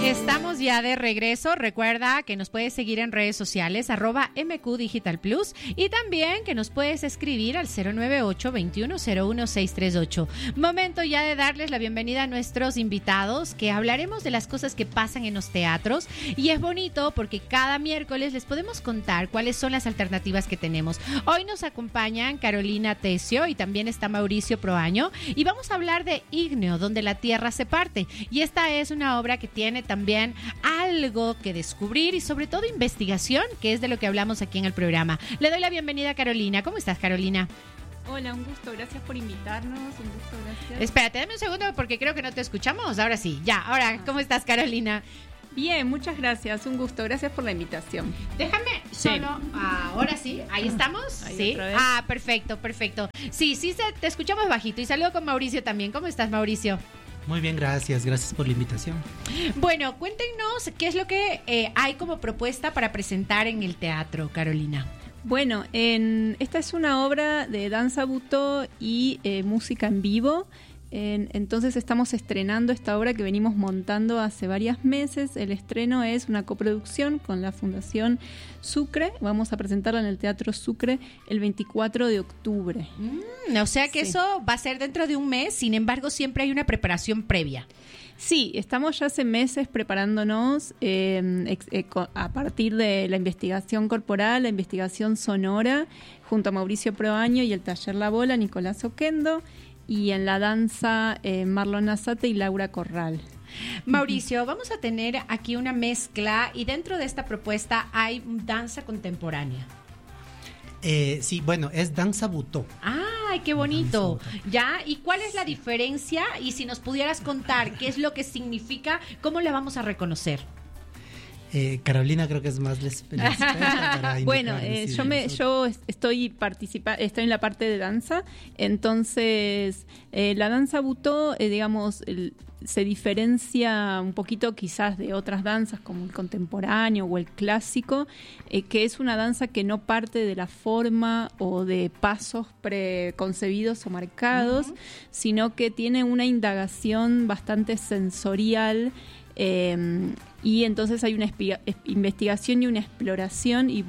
Estamos ya de regreso. Recuerda que nos puedes seguir en redes sociales, @MQ Digital Plus, y también que nos puedes escribir al 098-2101-638. Momento ya de darles la bienvenida a nuestros invitados, que hablaremos de las cosas que pasan en los teatros, y es bonito porque cada miércoles les podemos contar cuáles son las alternativas que tenemos. Hoy nos acompañan Carolina Tesio y también está Mauricio Proaño, y vamos a hablar de Ígneo, donde la tierra se parte, y esta es una obra que tiene también algo que descubrir y sobre todo investigación, que es de lo que hablamos aquí en el programa. Le doy la bienvenida a Carolina. ¿Cómo estás, Carolina? Hola, un gusto, gracias por invitarnos, un gusto, gracias. Espérate, dame un segundo porque creo que no te escuchamos. Ahora sí, ya, ahora, ¿cómo estás, Carolina? Bien, muchas gracias, un gusto, gracias por la invitación. Déjame solo, ahora sí, ahí estamos. Ahí Sí. otra vez. Perfecto, perfecto. Sí, te escuchamos bajito, y saludo con Mauricio también. ¿Cómo estás, Mauricio? Muy bien, gracias por la invitación. Bueno, cuéntenos qué es lo que hay como propuesta para presentar en el teatro, Carolina. Bueno, esta es una obra de danza butó y música en vivo. Entonces estamos estrenando esta obra que venimos montando hace varios meses. El estreno es una coproducción con la Fundación Sucre. Vamos a presentarla en el Teatro Sucre el 24 de octubre. O sea que eso va a ser dentro de un mes, sin embargo siempre hay una preparación previa. Sí, estamos ya hace meses preparándonos a partir de la investigación corporal, la investigación sonora, junto a Mauricio Proaño y el taller La Bola, Nicolás Oquendo, y en la danza Marlon Azate y Laura Corral. Mauricio, vamos a tener aquí una mezcla, y dentro de esta propuesta hay danza contemporánea. Sí, bueno, es danza butó. ¡Ay, qué bonito! ¿Ya? ¿Y cuál es la diferencia? Y si nos pudieras contar qué es lo que significa, ¿cómo la vamos a reconocer? Carolina creo que es más la experta para bueno, indicarnos, yo estoy en la parte de danza, entonces la danza butó, digamos, se diferencia un poquito quizás de otras danzas como el contemporáneo o el clásico, que es una danza que no parte de la forma o de pasos preconcebidos o marcados, sino que tiene una indagación bastante sensorial. Y entonces hay una investigación y una exploración, y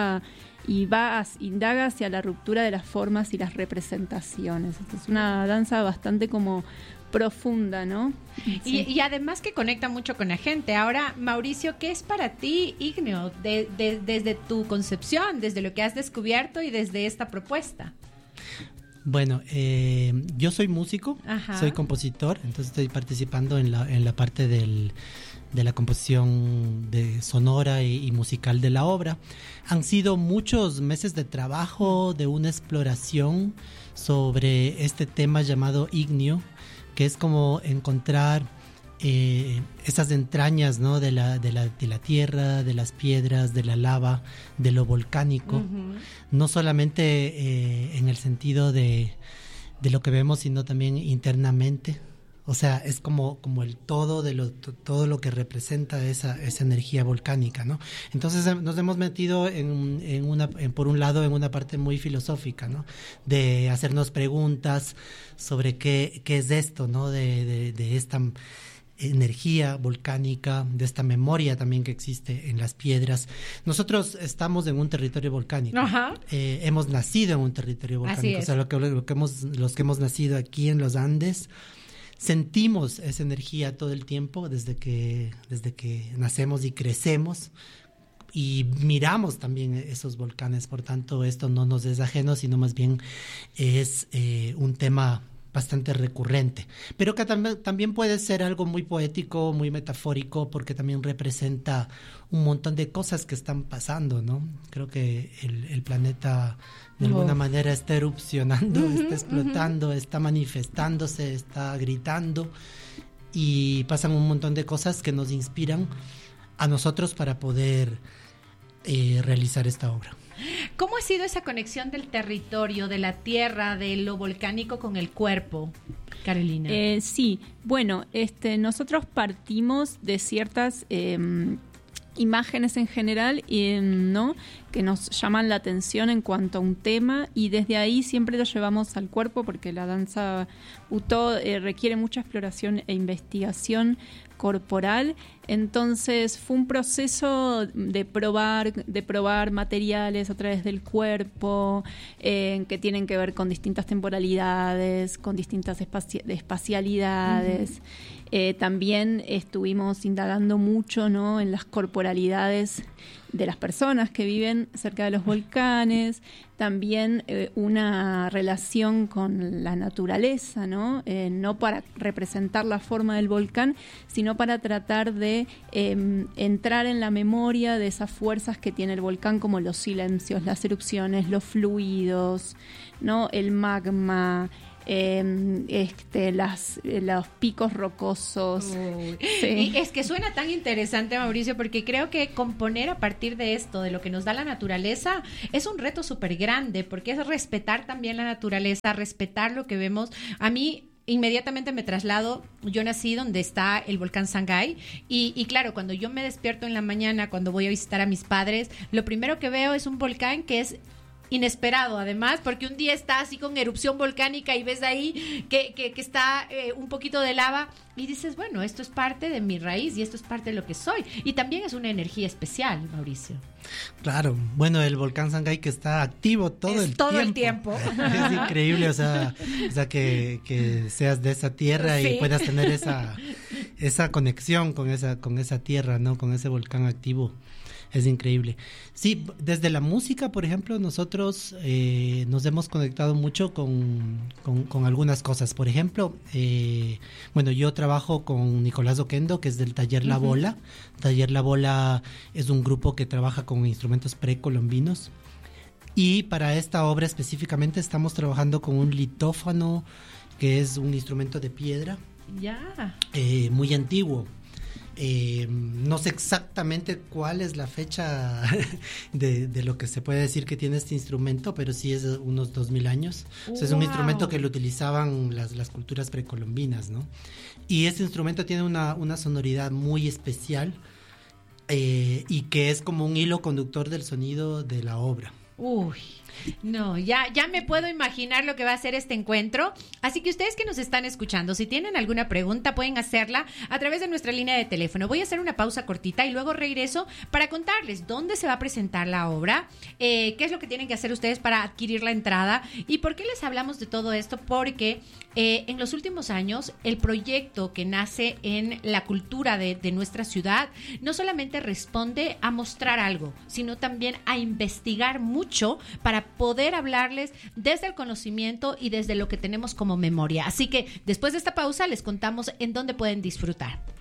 indaga hacia la ruptura de las formas y las representaciones. Es una danza bastante como profunda, ¿no? Sí. Y además que conecta mucho con la gente. Ahora, Mauricio, ¿qué es para ti Ígneo desde tu concepción, desde lo que has descubierto y desde esta propuesta? Bueno, yo soy músico, soy compositor, entonces estoy participando en la parte de la composición sonora y musical de la obra. Han sido muchos meses de trabajo, de una exploración sobre este tema llamado ígneo, que es como encontrar esas entrañas, ¿no? de la tierra, de las piedras, de la lava, de lo volcánico, no solamente en el sentido de lo que vemos, sino también internamente. O sea, es como el todo de todo lo que representa esa energía volcánica, ¿no? Entonces nos hemos metido por un lado en una parte muy filosófica, ¿no? De hacernos preguntas sobre qué es esto, ¿no? De esta energía volcánica, de esta memoria también que existe en las piedras. Nosotros estamos en un territorio volcánico. Hemos nacido en un territorio volcánico. O sea, los que hemos nacido aquí en los Andes, sentimos esa energía todo el tiempo desde que nacemos y crecemos, y miramos también esos volcanes. Por tanto, esto no nos es ajeno, sino más bien es un tema bastante recurrente, pero que también puede ser algo muy poético, muy metafórico, porque también representa un montón de cosas que están pasando, ¿no? Creo que el planeta de alguna manera está erupcionando, está explotando, está manifestándose, está gritando, y pasan un montón de cosas que nos inspiran a nosotros para poder realizar esta obra. ¿Cómo ha sido esa conexión del territorio, de la tierra, de lo volcánico con el cuerpo, Carolina? Sí, bueno, nosotros partimos de ciertas imágenes en general, ¿no? que nos llaman la atención en cuanto a un tema, y desde ahí siempre lo llevamos al cuerpo, porque la danza Butó requiere mucha exploración e investigación corporal. Entonces fue un proceso de probar materiales a través del cuerpo, que tienen que ver con distintas temporalidades, con distintas espacialidades. También estuvimos indagando mucho, ¿no?, en las corporalidades de las personas que viven cerca de los volcanes, también una relación con la naturaleza, ¿no? No para representar la forma del volcán, sino para tratar de entrar en la memoria de esas fuerzas que tiene el volcán, como los silencios, las erupciones, los fluidos, ¿no?, el magma, los picos rocosos. Sí. Y es que suena tan interesante, Mauricio, porque creo que componer a partir de esto, de lo que nos da la naturaleza, es un reto súper grande, porque es respetar también la naturaleza, respetar lo que vemos. A mí inmediatamente me traslado. Yo nací donde está el volcán Sangay y claro, cuando yo me despierto en la mañana, cuando voy a visitar a mis padres, lo primero que veo es un volcán que es inesperado, además, porque un día está así con erupción volcánica y ves ahí que está un poquito de lava y dices, bueno, esto es parte de mi raíz y esto es parte de lo que soy. Y también es una energía especial, Mauricio. Claro, bueno, el volcán Sangay que está activo todo el tiempo. Es increíble, o sea que seas de esa tierra y puedas tener esa conexión con esa tierra, ¿no? Con ese volcán activo. Es increíble. Sí, desde la música, por ejemplo, nosotros nos hemos conectado mucho con algunas cosas. Por ejemplo, yo trabajo con Nicolás Oquendo, que es del Taller La Bola. Taller La Bola es un grupo que trabaja con instrumentos precolombinos. Y para esta obra específicamente estamos trabajando con un litófano, que es un instrumento de piedra. Ya. Muy antiguo. No sé exactamente cuál es la fecha de lo que se puede decir que tiene este instrumento, pero sí es de unos 2000 años. O sea, es un instrumento que lo utilizaban las culturas precolombinas, ¿no? Y este instrumento tiene una sonoridad muy especial y que es como un hilo conductor del sonido de la obra. Uy, no, ya me puedo imaginar lo que va a ser este encuentro. Así que ustedes que nos están escuchando, si tienen alguna pregunta, pueden hacerla a través de nuestra línea de teléfono. Voy a hacer una pausa cortita y luego regreso para contarles dónde se va a presentar la obra, qué es lo que tienen que hacer ustedes para adquirir la entrada y por qué les hablamos de todo esto. Porque en los últimos años el proyecto que nace en la cultura de nuestra ciudad no solamente responde a mostrar algo, sino también a investigar mucho para poder hablarles desde el conocimiento y desde lo que tenemos como memoria. Así que después de esta pausa les contamos en dónde pueden disfrutar.